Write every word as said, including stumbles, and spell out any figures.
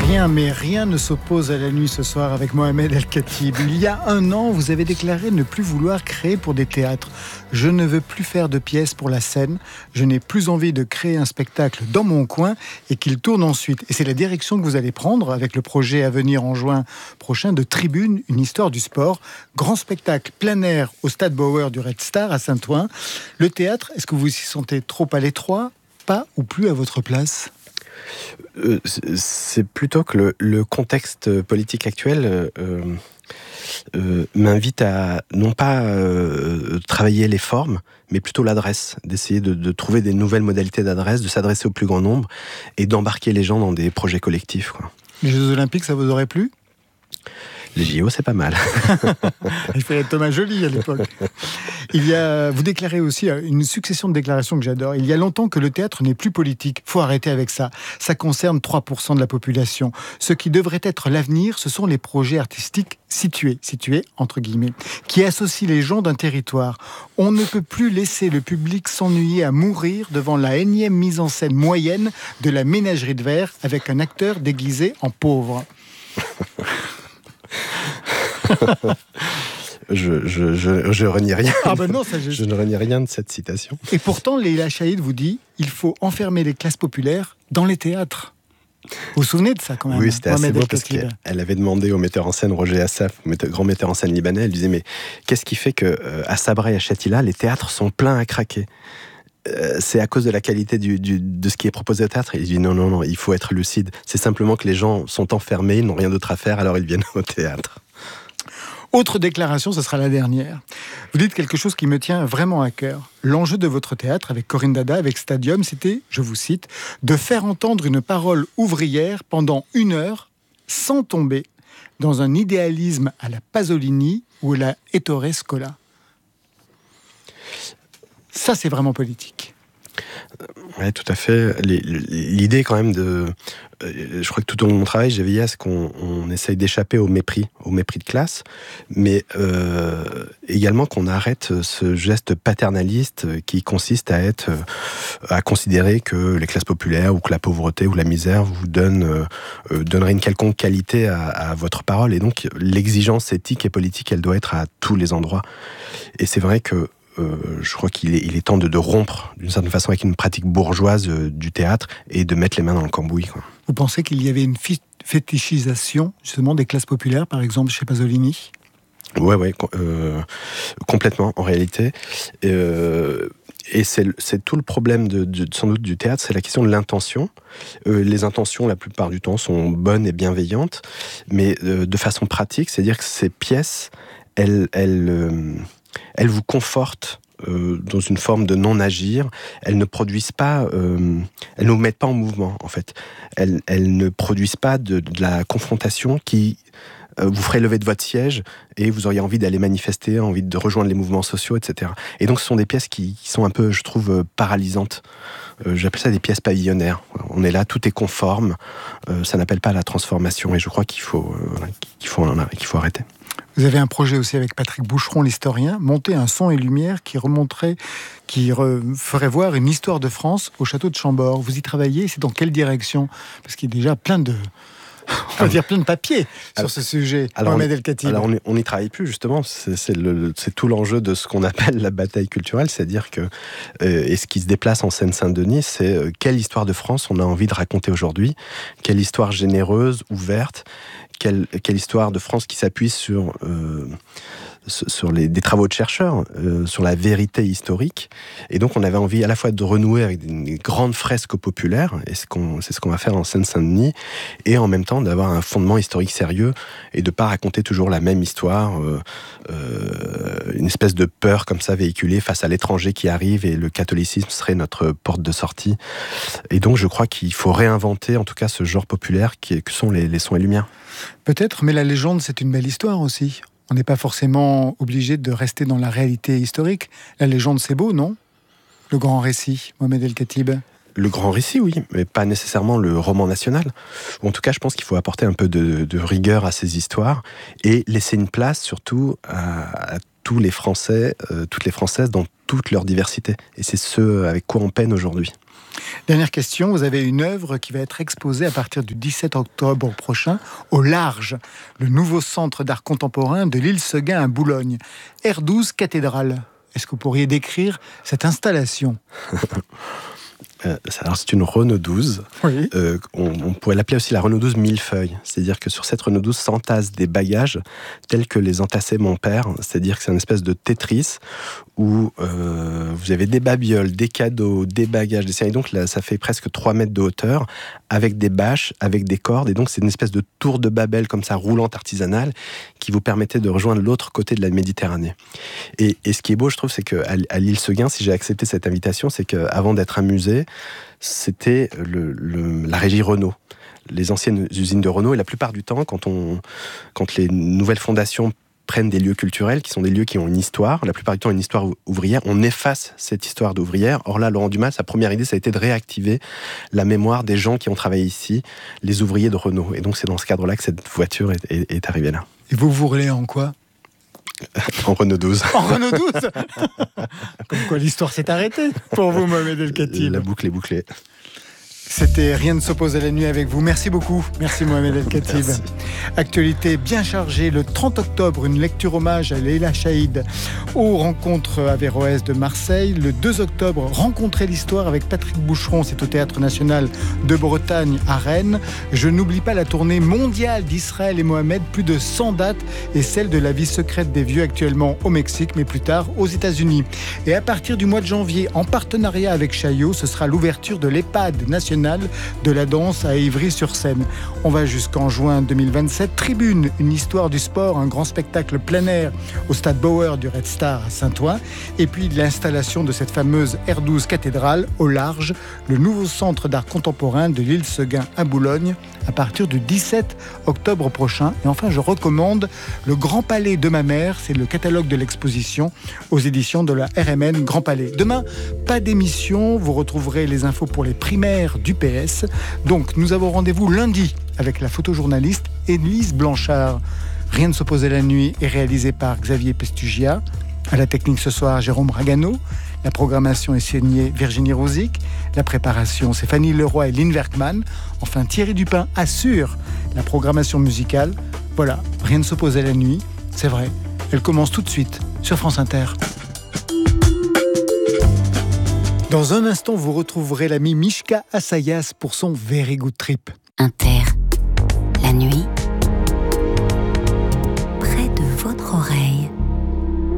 Rien, mais rien ne s'oppose à la nuit ce soir avec Mohamed El-Khatib. Il y a un an, vous avez déclaré ne plus vouloir créer pour des théâtres. Je ne veux plus faire de pièces pour la scène. Je n'ai plus envie de créer un spectacle dans mon coin et qu'il tourne ensuite. Et c'est la direction que vous allez prendre avec le projet à venir en juin prochain de Tribune, une histoire du sport. Grand spectacle plein air au Stade Bauer du Red Star à Saint-Ouen. Le théâtre, est-ce que vous vous y sentez trop à l'étroit, pas ou plus à votre place ? Euh, c'est plutôt que le, le contexte politique actuel euh, euh, m'invite à non pas euh, travailler les formes, mais plutôt l'adresse, d'essayer de, de trouver des nouvelles modalités d'adresse, de s'adresser au plus grand nombre et d'embarquer les gens dans des projets collectifs, quoi. Les Jeux Olympiques, ça vous aurait plu ? Les J O, c'est pas mal. Il fallait être Thomas Joly à l'époque. Il y a, vous déclarez aussi une succession de déclarations que j'adore. Il y a longtemps que le théâtre n'est plus politique. Faut arrêter avec ça. Ça concerne trois pour cent de la population. Ce qui devrait être l'avenir, ce sont les projets artistiques situés, situés entre guillemets, qui associent les gens d'un territoire. On ne peut plus laisser le public s'ennuyer à mourir devant la énième mise en scène moyenne de la ménagerie de verre avec un acteur déguisé en pauvre. je, je, je, je renie rien. Ah ben non, ça, je... je ne renie rien de cette citation. Et pourtant, Leïla Chaïd vous dit il faut enfermer les classes populaires dans les théâtres. Vous vous souvenez de ça quand même? Oui, c'était assez beau parce qu'elle avait demandé au metteur en scène Roger Assaf, grand metteur en scène libanais, elle disait mais qu'est-ce qui fait que à Sabra et à Shatila, les théâtres sont pleins à craquer? Euh, c'est à cause de la qualité du, du, de ce qui est proposé au théâtre. Il dit non, non, non, il faut être lucide. C'est simplement que les gens sont enfermés, ils n'ont rien d'autre à faire, alors ils viennent au théâtre. Autre déclaration, ce sera la dernière. Vous dites quelque chose qui me tient vraiment à cœur. L'enjeu de votre théâtre, avec Corinne Dada, avec Stadium, c'était, je vous cite, de faire entendre une parole ouvrière pendant une heure, sans tomber dans un idéalisme à la Pasolini ou à la Ettore Scola. Ça, c'est vraiment politique. Oui, tout à fait. L'idée, quand même, de... Je crois que tout au long de mon travail, j'ai veillé à ce qu'on on essaye d'échapper au mépris, au mépris de classe, mais euh, également qu'on arrête ce geste paternaliste qui consiste à être, à considérer que les classes populaires ou que la pauvreté ou la misère vous donnent, euh, donneraient une quelconque qualité à, à votre parole. Et donc, l'exigence éthique et politique, elle doit être à tous les endroits. Et c'est vrai que Euh, je crois qu'il est, il est temps de, de rompre d'une certaine façon avec une pratique bourgeoise euh, du théâtre et de mettre les mains dans le cambouis, quoi. Vous pensez qu'il y avait une fétichisation justement des classes populaires, par exemple chez Pasolini ? Ouais, ouais, euh, complètement en réalité. Euh, et c'est, c'est tout le problème de, de, sans doute du théâtre, c'est la question de l'intention. Euh, les intentions, la plupart du temps, sont bonnes et bienveillantes, mais euh, de façon pratique, c'est-à-dire que ces pièces, elles, elles euh, elles vous confortent euh, dans une forme de non-agir. Elles ne produisent pas, euh, elles ne vous mettent pas en mouvement, en fait. Elles, elles ne produisent pas de, de la confrontation qui euh, vous ferait lever de votre siège et vous auriez envie d'aller manifester, envie de rejoindre les mouvements sociaux, et cetera. Et donc, ce sont des pièces qui, qui sont un peu, je trouve, paralysantes. Euh, j'appelle ça des pièces pavillonnaires. On est là, tout est conforme. Euh, ça n'appelle pas à la transformation. Et je crois qu'il faut, euh, qu'il faut, qu'il faut arrêter. Vous avez un projet aussi avec Patrick Boucheron, l'historien, monter un son et lumière qui remonterait, qui re, ferait voir une histoire de France au château de Chambord. Vous y travaillez, c'est dans quelle direction ? Parce qu'il y a déjà plein de, on va dire plein de papiers alors, sur ce sujet. Alors, Mohamed El-Khatib. Alors on n'y travaille plus justement. C'est, c'est, le, c'est tout l'enjeu de ce qu'on appelle la bataille culturelle, c'est-à-dire que euh, et ce qui se déplace en Seine-Saint-Denis, c'est euh, quelle histoire de France on a envie de raconter aujourd'hui, quelle histoire généreuse, ouverte. Quelle, quelle histoire de France qui s'appuie sur, euh, sur les, des travaux de chercheurs, euh, sur la vérité historique. Et donc, on avait envie à la fois de renouer avec des grandes fresques populaires, et c'est, qu'on, c'est ce qu'on va faire en Seine-Saint-Denis, et en même temps d'avoir un fondement historique sérieux et de ne pas raconter toujours la même histoire, euh, euh, une espèce de peur comme ça véhiculée face à l'étranger qui arrive et le catholicisme serait notre porte de sortie. Et donc, je crois qu'il faut réinventer en tout cas ce genre populaire qui, que sont les, les sons et lumières. Peut-être, mais la légende, c'est une belle histoire aussi. On n'est pas forcément obligé de rester dans la réalité historique. La légende, c'est beau, non ? Le grand récit, Mohamed El-Khatib. Le grand récit, oui, mais pas nécessairement le roman national. En tout cas, je pense qu'il faut apporter un peu de, de rigueur à ces histoires et laisser une place, surtout, à, à tous les Français, euh, toutes les Françaises dans toute leur diversité. Et c'est ce avec quoi on peine aujourd'hui. Dernière question, vous avez une œuvre qui va être exposée à partir du dix-sept octobre prochain au Large, le nouveau centre d'art contemporain de l'île Seguin à Boulogne. R douze Cathédrale. Est-ce que vous pourriez décrire cette installation ? Euh, alors c'est une Renault douze. Oui. Euh, on, on pourrait l'appeler aussi la Renault douze millefeuille. C'est-à-dire que sur cette Renault douze s'entassent des bagages tels que les entassait mon père. C'est-à-dire que c'est une espèce de Tetris où euh, vous avez des babioles, des cadeaux, des bagages, des séries. Donc là, ça fait presque trois mètres de hauteur avec des bâches, avec des cordes. Et donc c'est une espèce de tour de Babel comme ça, roulante artisanale, qui vous permettait de rejoindre l'autre côté de la Méditerranée. Et, et ce qui est beau, je trouve, c'est qu'à à l'île Seguin, si j'ai accepté cette invitation, c'est qu'avant d'être un musée, c'était le, le, la régie Renault, les anciennes usines de Renault. Et la plupart du temps, quand, on, quand les nouvelles fondations prennent des lieux culturels, qui sont des lieux qui ont une histoire, la plupart du temps une histoire ouvrière, on efface cette histoire d'ouvrière. Or là, Laurent Dumas, sa première idée, ça a été de réactiver la mémoire des gens qui ont travaillé ici, les ouvriers de Renault. Et donc c'est dans ce cadre-là que cette voiture est, est, est arrivée là. Et vous vous roulez en quoi ? En Renault douze. En Renault douze. Comme quoi l'histoire s'est arrêtée pour vous, Mohamed El Khatib. La boucle est bouclée. C'était Rien ne s'oppose à la nuit avec vous. Merci beaucoup. Merci Mohamed El Khatib. Merci. Actualité bien chargée. Le trente octobre, une lecture hommage à Leila Chaïd aux rencontres Averroès de Marseille. Le deux octobre, rencontrer l'histoire avec Patrick Boucheron. C'est au Théâtre National de Bretagne à Rennes. Je n'oublie pas la tournée mondiale d'Israël et Mohamed. Plus de cent dates et celle de la vie secrète des vieux actuellement au Mexique, mais plus tard aux États-Unis. Et à partir du mois de janvier, en partenariat avec Chaillot, ce sera l'ouverture de l'EHPAD national de la danse à Ivry-sur-Seine. On va jusqu'en juin deux mille vingt-sept. Tribune, une histoire du sport, un grand spectacle plein air au stade Bauer du Red Star à Saint-Ouen. Et puis l'installation de cette fameuse R douze Cathédrale au Large, le nouveau centre d'art contemporain de l'île Seguin à Boulogne à partir du dix-sept octobre prochain. Et enfin, je recommande Le Grand Palais de ma mère. C'est le catalogue de l'exposition aux éditions de la R M N Grand Palais. Demain, pas d'émission. Vous retrouverez les infos pour les primaires du P S. Donc, nous avons rendez-vous lundi avec la photojournaliste Élise Blanchard. Rien ne s'oppose à la nuit est réalisé par Xavier Pestugia. À la technique ce soir, Jérôme Ragano. La programmation est signée Virginie Rosic. La préparation, c'est Fanny Leroy et Lynn Werkman. Enfin, Thierry Dupin assure la programmation musicale. Voilà, Rien ne s'oppose à la nuit. C'est vrai, elle commence tout de suite sur France Inter. Dans un instant, vous retrouverez l'ami Mishka Assayas pour son Very Good Trip. Inter, la nuit, près de votre oreille.